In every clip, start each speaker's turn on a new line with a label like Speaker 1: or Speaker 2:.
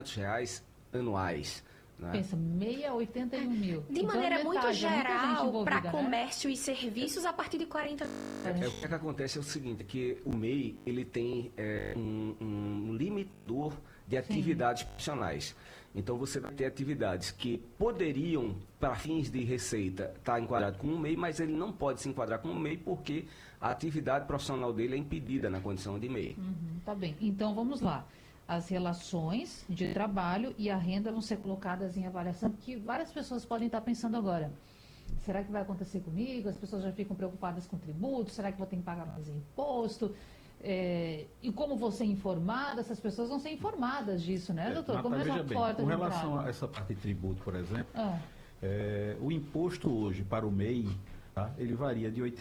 Speaker 1: reais anuais. Né?
Speaker 2: Pensa, MEI é 81 mil.
Speaker 3: De
Speaker 2: então,
Speaker 3: maneira muito geral, para
Speaker 2: né?
Speaker 3: comércio e serviços, a partir de 40
Speaker 1: O que acontece é o seguinte, que o MEI ele tem um limitador de atividades profissionais. Então, você vai ter atividades que poderiam, para fins de receita, estar enquadrado como um MEI, mas ele não pode se enquadrar como um MEI porque a atividade profissional dele é impedida na condição de MEI.
Speaker 2: Tá bem. Então, vamos lá. As relações de trabalho e a renda vão ser colocadas em avaliação, porque várias pessoas podem estar pensando agora, será que vai acontecer comigo? As pessoas já ficam preocupadas com tributo, será que vou ter que pagar mais imposto? E como vou ser informada? Essas pessoas vão ser informadas disso, né, doutor? Como
Speaker 4: veja bem, com relação a essa parte de tributo, por exemplo, o imposto hoje para o MEI, tá, ele varia de R$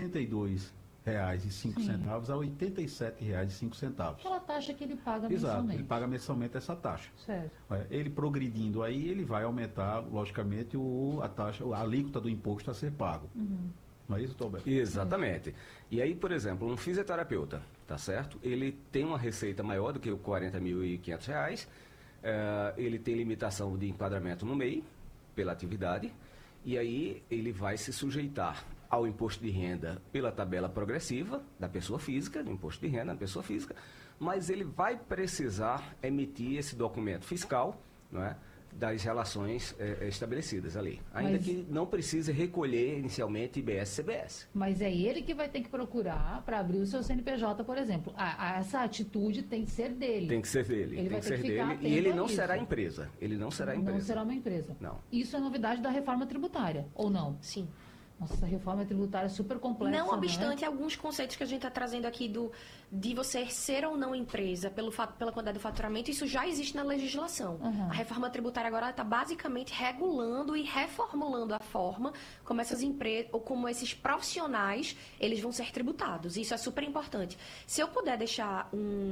Speaker 4: 82,05 a R$ 87,05.
Speaker 2: Aquela taxa que ele paga
Speaker 4: mensalmente.
Speaker 2: mensalmente.
Speaker 4: Ele paga mensalmente essa taxa.
Speaker 2: Certo.
Speaker 4: Ele progredindo aí, ele vai aumentar, logicamente, a alíquota do imposto a ser pago. Não é isso, Tobé?
Speaker 1: Exatamente. E aí, por exemplo, um fisioterapeuta, tá certo? Ele tem uma receita maior do que os R$ 40.500, ele tem limitação de enquadramento no MEI, pela atividade, e aí ele vai se sujeitar ao imposto de renda pela tabela progressiva da pessoa física, do imposto de renda da pessoa física, mas ele vai precisar emitir esse documento fiscal, não é, das relações estabelecidas ali. Ainda que não precise recolher inicialmente IBS e CBS.
Speaker 2: Mas é ele que vai ter que procurar para abrir o seu CNPJ, por exemplo. Essa atitude tem que ser dele.
Speaker 1: Tem que ser dele.
Speaker 2: Ele vai ter que ficar atento
Speaker 1: e ele não
Speaker 2: a isso.
Speaker 1: será empresa. Ele não será empresa.
Speaker 2: Não será uma empresa.
Speaker 1: Não.
Speaker 2: Isso é novidade da reforma tributária, ou não?
Speaker 3: Sim.
Speaker 2: Nossa, essa reforma tributária é super complexa.
Speaker 3: Não obstante alguns conceitos que a gente está trazendo aqui de você ser ou não empresa pela quantidade de faturamento, isso já existe na legislação. A reforma tributária agora está basicamente regulando e reformulando a forma como essas empresas, ou como esses profissionais, eles vão ser tributados. Isso é super importante. Se eu puder deixar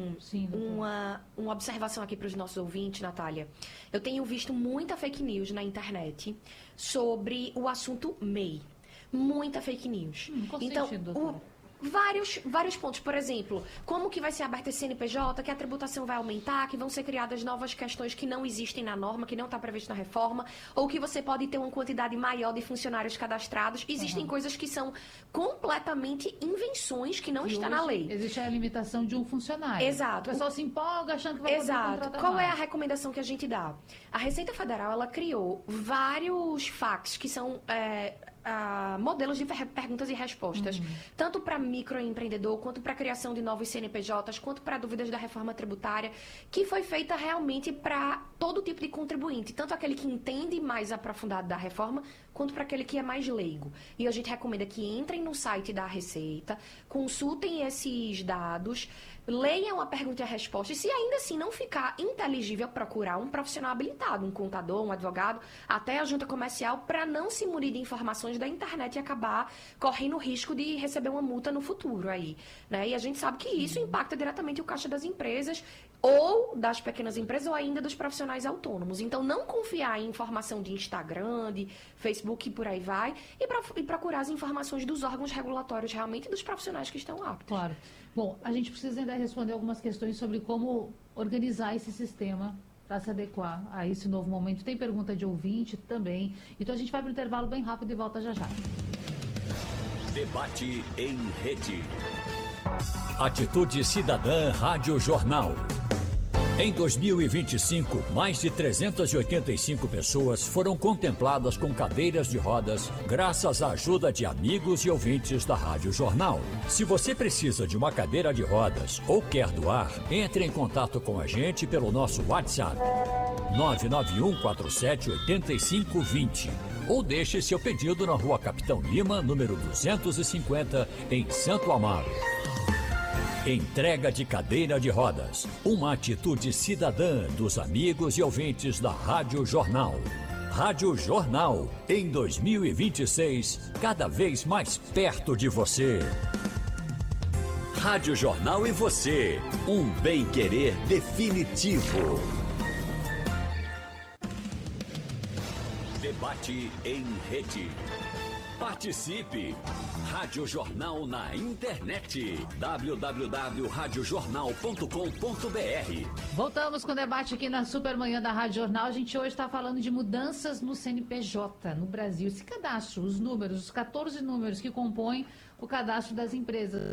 Speaker 3: uma observação aqui para os nossos ouvintes, Natália, eu tenho visto muita fake news na internet sobre o assunto MEI. Muita fake news. Então, vários pontos. Por exemplo, como que vai ser aberto esse CNPJ, que a tributação vai aumentar, que vão ser criadas novas questões que não existem na norma, que não está previsto na reforma, ou que você pode ter uma quantidade maior de funcionários cadastrados. Existem coisas que são completamente invenções que não está na lei.
Speaker 2: Existe a limitação de um funcionário.
Speaker 3: Exato.
Speaker 2: O pessoal se empolga achando que vai poder contratar
Speaker 3: Qual
Speaker 2: mais.
Speaker 3: é a recomendação que a gente dá? A Receita Federal, ela criou vários FAQs que são modelos de perguntas e respostas, tanto para microempreendedor, quanto para a criação de novos CNPJs, quanto para dúvidas da reforma tributária, que foi feita realmente para todo tipo de contribuinte, tanto aquele que entende mais aprofundado da reforma, quanto para aquele que é mais leigo. E a gente recomenda que entrem no site da Receita, consultem esses dados, leiam a pergunta e a resposta, e se ainda assim não ficar inteligível, procurar um profissional habilitado, um contador, um advogado, até a junta comercial, para não se munir de informações da internet e acabar correndo o risco de receber uma multa no futuro aí, né? E a gente sabe que isso impacta diretamente o caixa das empresas, ou das pequenas empresas, ou ainda dos profissionais autônomos. Então, não confiar em informação de Instagram, de Facebook e por aí vai, e procurar as informações dos órgãos regulatórios realmente, dos profissionais que estão aptos.
Speaker 2: Claro. Bom, a gente precisa ainda responder algumas questões sobre como organizar esse sistema para se adequar a esse novo momento. Tem pergunta de ouvinte também. Então, a gente vai para o intervalo bem rápido e volta já já.
Speaker 5: Debate em rede. Atitude Cidadã Rádio Jornal. Em 2025, mais de 385 pessoas foram contempladas com cadeiras de rodas graças à ajuda de amigos e ouvintes da Rádio Jornal. Se você precisa de uma cadeira de rodas ou quer doar, entre em contato com a gente pelo nosso WhatsApp 991478520 ou deixe seu pedido na Rua Capitão Lima, número 250, em Santo Amaro. Entrega de cadeira de rodas. Uma atitude cidadã dos amigos e ouvintes da Rádio Jornal. Rádio Jornal, em 2026, cada vez mais perto de você. Rádio Jornal e você. Um bem-querer definitivo. Debate em rede. Participe! Rádio Jornal na internet. www.radiojornal.com.br.
Speaker 2: Voltamos com o debate aqui na Supermanhã da Rádio Jornal. A gente hoje está falando de mudanças no CNPJ no Brasil. Esse cadastro, os números, os 14 números que compõem o cadastro das empresas.